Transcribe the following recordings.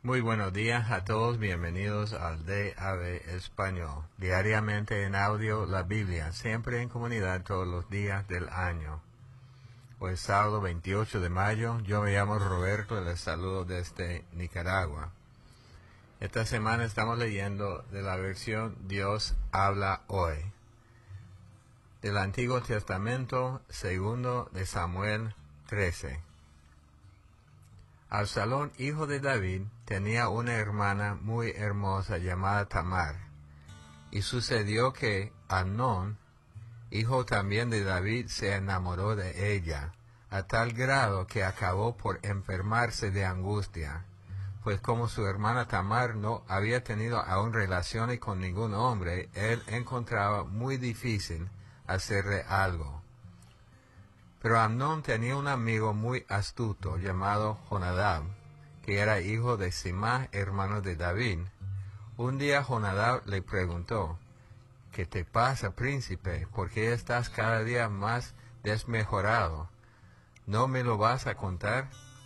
Muy buenos días a todos, bienvenidos al DAB Español. Diariamente en audio la Biblia, siempre en comunidad todos los días del año. Hoy es sábado 28 de mayo, yo me llamo Roberto y les saludo desde Nicaragua. Esta semana estamos leyendo de la versión Dios habla hoy. Del Antiguo Testamento, segundo de Samuel 13. Absalón, hijo de David, tenía una hermana muy hermosa llamada Tamar. Y sucedió que Amnón, hijo también de David, se enamoró de ella, a tal grado que acabó por enfermarse de angustia, pues como su hermana Tamar no había tenido aún relaciones con ningún hombre, él encontraba muy difícil hacerle algo. Pero Amnón tenía un amigo muy astuto llamado Jonadab, que era hijo de Simá, hermano de David. Un día Jonadab le preguntó: ¿Qué te pasa, príncipe? ¿Por qué estás cada día más desmejorado? ¿No me lo vas a contar?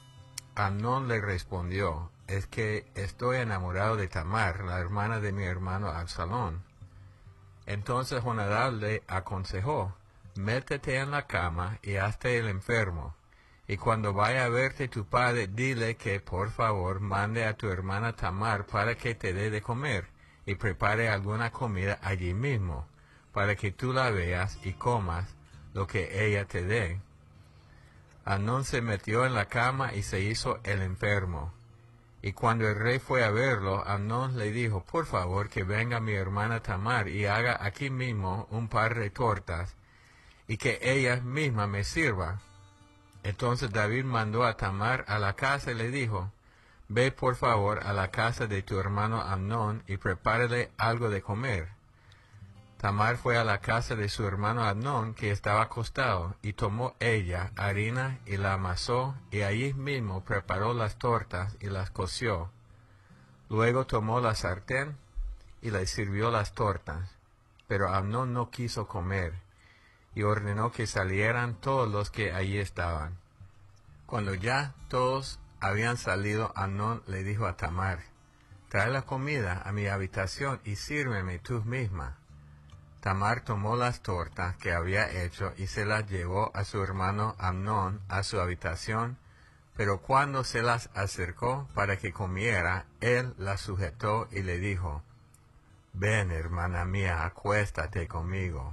Amnón le respondió: es que estoy enamorado de Tamar, la hermana de mi hermano Absalón. Entonces Jonadab le aconsejó: métete en la cama y hazte el enfermo, y cuando vaya a verte tu padre, dile que por favor mande a tu hermana Tamar para que te dé de comer, y prepare alguna comida allí mismo, para que tú la veas y comas lo que ella te dé. Amnón se metió en la cama y se hizo el enfermo. Y cuando el rey fue a verlo, Amnón le dijo: por favor que venga mi hermana Tamar y haga aquí mismo un par de tortas, y que ella misma me sirva. Entonces David mandó a Tamar a la casa y le dijo: ve por favor a la casa de tu hermano Amnón y prepárale algo de comer. Tamar fue a la casa de su hermano Amnón, que estaba acostado, y tomó ella harina y la amasó, y allí mismo preparó las tortas y las coció. Luego tomó la sartén y le sirvió las tortas, pero Amnón no quiso comer, y ordenó que salieran todos los que allí estaban. Cuando ya todos habían salido, Amnón le dijo a Tamar: trae la comida a mi habitación y sírveme tú misma. Tamar tomó las tortas que había hecho y se las llevó a su hermano Amnón a su habitación, pero cuando se las acercó para que comiera, él la sujetó y le dijo: ven, hermana mía, acuéstate conmigo.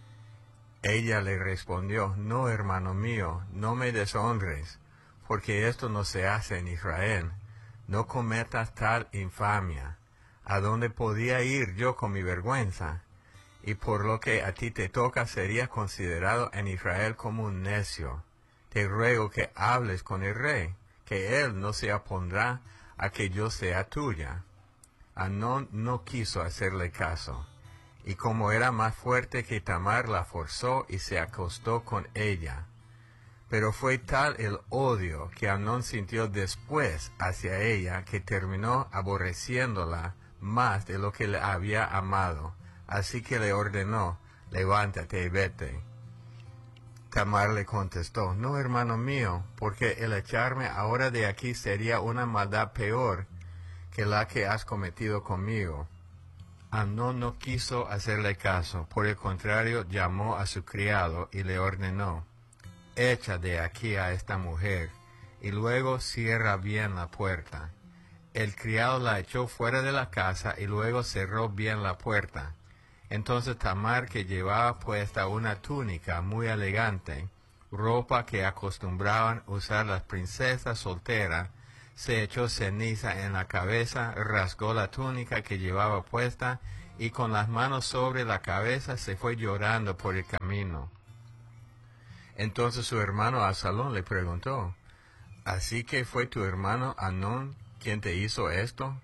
Ella le respondió: no, hermano mío, no me deshonres, porque esto no se hace en Israel. No cometas tal infamia. ¿A dónde podía ir yo con mi vergüenza? Y por lo que a ti te toca, sería considerado en Israel como un necio. Te ruego que hables con el rey, que él no se opondrá a que yo sea tuya. Amnón no quiso hacerle caso, y como era más fuerte que Tamar, la forzó y se acostó con ella. Pero fue tal el odio que Amnón sintió después hacia ella, que terminó aborreciéndola más de lo que le había amado. Así que le ordenó: levántate y vete. Tamar le contestó: no, hermano mío, porque el echarme ahora de aquí sería una maldad peor que la que has cometido conmigo. Amnón no quiso hacerle caso, por el contrario llamó a su criado y le ordenó: echa de aquí a esta mujer, y luego cierra bien la puerta. El criado la echó fuera de la casa y luego cerró bien la puerta. Entonces Tamar, que llevaba puesta una túnica muy elegante, ropa que acostumbraban usar las princesas solteras, se echó ceniza en la cabeza, rasgó la túnica que llevaba puesta, y con las manos sobre la cabeza se fue llorando por el camino. Entonces su hermano Absalón le preguntó: ¿así que fue tu hermano Amnón quien te hizo esto?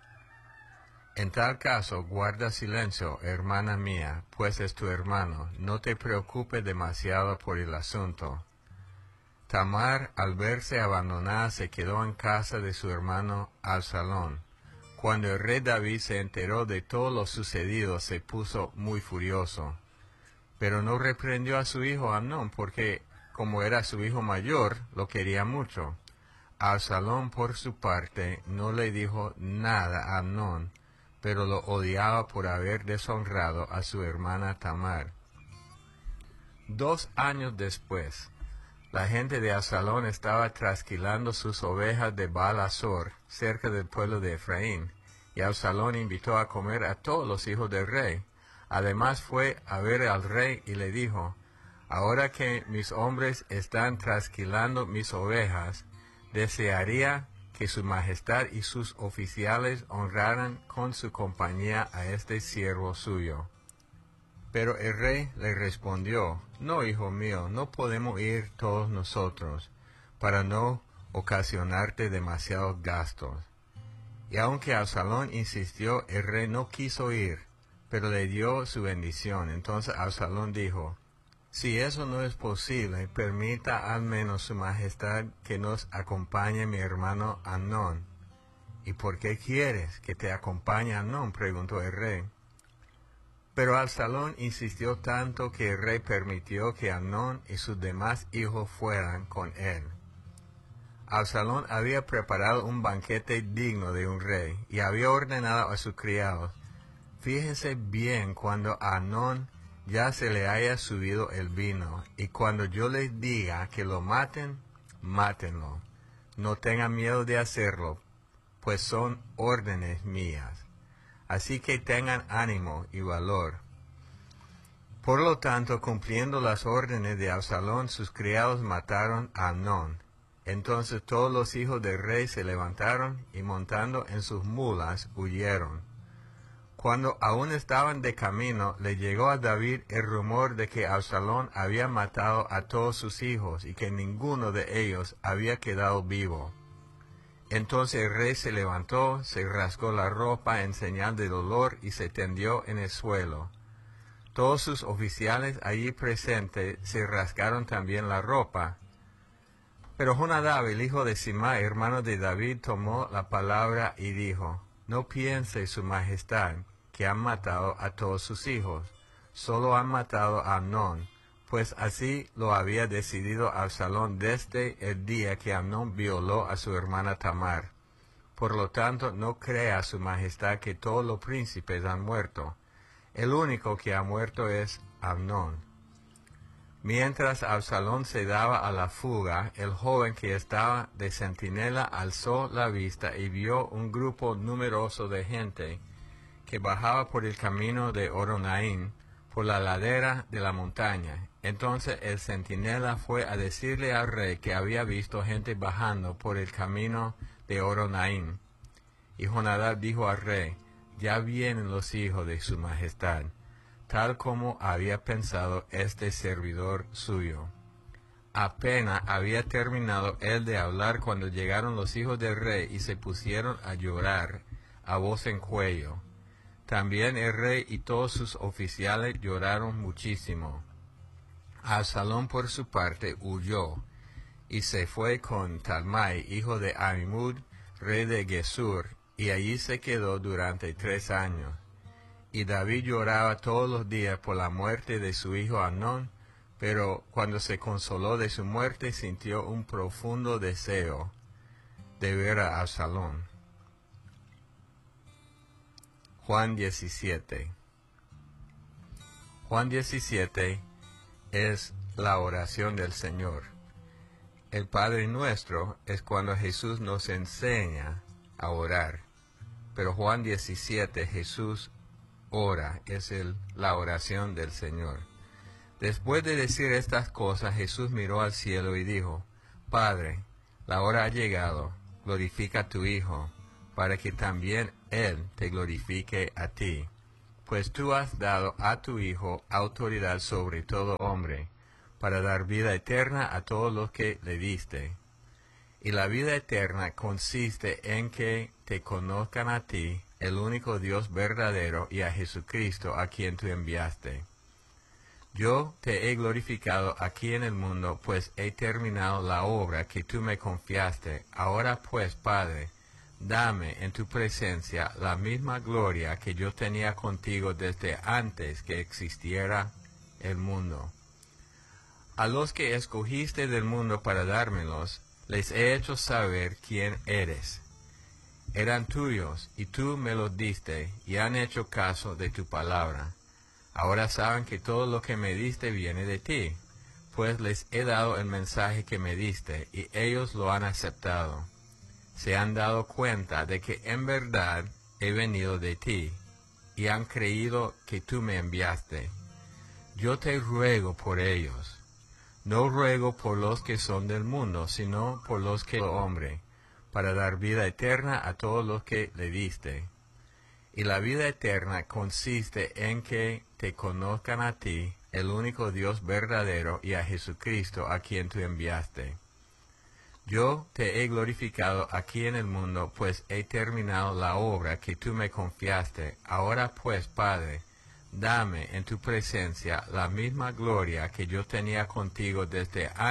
En tal caso, guarda silencio, hermana mía, pues es tu hermano. No te preocupes demasiado por el asunto. Tamar, al verse abandonada, se quedó en casa de su hermano Absalón. Cuando el rey David se enteró de todo lo sucedido, se puso muy furioso. Pero no reprendió a su hijo Amnón, porque, como era su hijo mayor, lo quería mucho. Absalón, por su parte, no le dijo nada a Amnón, pero lo odiaba por haber deshonrado a su hermana Tamar. 2 años después, la gente de Absalón estaba trasquilando sus ovejas de Baal-Hazor, cerca del pueblo de Efraín, y Absalón invitó a comer a todos los hijos del rey. Además fue a ver al rey y le dijo: ahora que mis hombres están trasquilando mis ovejas, desearía que su majestad y sus oficiales honraran con su compañía a este siervo suyo. Pero el rey le respondió: no, hijo mío, no podemos ir todos nosotros, para no ocasionarte demasiados gastos. Y aunque Absalón insistió, el rey no quiso ir, pero le dio su bendición. Entonces Absalón dijo: si eso no es posible, permita al menos su majestad que nos acompañe mi hermano Amnón. ¿Y por qué quieres que te acompañe Amnón?, preguntó el rey. Pero Absalón insistió tanto que el rey permitió que Amnón y sus demás hijos fueran con él. Absalón había preparado un banquete digno de un rey y había ordenado a sus criados: fíjense bien cuando a Amnón ya se le haya subido el vino, y cuando yo les diga que lo maten, mátenlo. No tengan miedo de hacerlo, pues son órdenes mías. Así que tengan ánimo y valor. Por lo tanto, cumpliendo las órdenes de Absalón, sus criados mataron a Amnón. Entonces todos los hijos del rey se levantaron y montando en sus mulas huyeron. Cuando aún estaban de camino, le llegó a David el rumor de que Absalón había matado a todos sus hijos y que ninguno de ellos había quedado vivo. Entonces el rey se levantó, se rasgó la ropa en señal de dolor y se tendió en el suelo. Todos sus oficiales allí presentes se rasgaron también la ropa. Pero Jonadab, el hijo de Simea, hermano de David, tomó la palabra y dijo: no piense su majestad que han matado a todos sus hijos, solo han matado a Amnón, pues así lo había decidido Absalón desde el día que Amnón violó a su hermana Tamar. Por lo tanto, no crea su majestad que todos los príncipes han muerto. El único que ha muerto es Amnón. Mientras Absalón se daba a la fuga, el joven que estaba de centinela alzó la vista y vio un grupo numeroso de gente que bajaba por el camino de Horonaín, por la ladera de la montaña. Entonces el centinela fue a decirle al rey que había visto gente bajando por el camino de Horonaín. Y Jonadab dijo al rey: ya vienen los hijos de su majestad, tal como había pensado este servidor suyo. Apenas había terminado él de hablar cuando llegaron los hijos del rey y se pusieron a llorar a voz en cuello. También el rey y todos sus oficiales lloraron muchísimo. Absalón por su parte huyó y se fue con Talmai, hijo de Amihud, rey de Gesur, y allí se quedó durante 3 años. Y David lloraba todos los días por la muerte de su hijo Amnón, pero cuando se consoló de su muerte sintió un profundo deseo de ver a Absalón. Juan 17. Juan 17 es la oración del Señor. El Padre Nuestro es cuando Jesús nos enseña a orar. Pero Juan 17, Jesús ora, es la oración del Señor. Después de decir estas cosas, Jesús miró al cielo y dijo: Padre, la hora ha llegado, glorifica a tu Hijo, para que también Él te glorifique a ti. Pues tú has dado a tu Hijo autoridad sobre todo hombre, para dar vida eterna a todos los que le diste. Y la vida eterna consiste en que te conozcan a ti, el único Dios verdadero, y a Jesucristo, a quien tú enviaste. Yo te he glorificado aquí en el mundo, pues he terminado la obra que tú me confiaste. Ahora pues, Padre, dame en tu presencia la misma gloria que yo tenía contigo desde antes que existiera el mundo. A los que escogiste del mundo para dármelos, Les he hecho saber quién eres. Eran tuyos, y tú me los diste, y han hecho caso de tu palabra. Ahora saben que todo lo que me diste viene de ti, pues les he dado el mensaje que me diste, y ellos lo han aceptado. Se han dado cuenta de que en verdad he venido de ti, y han creído que tú me enviaste. Yo te ruego por ellos. No ruego por los que son del mundo, sino por los que son hombre, para dar vida eterna a todos los que le diste. Y la vida eterna consiste en que te conozcan a ti, el único Dios verdadero, y a Jesucristo, a quien tú enviaste. Yo te he glorificado aquí en el mundo, pues he terminado la obra que tú me confiaste. Ahora pues, Padre, dame en tu presencia la misma gloria que yo tenía contigo desde antes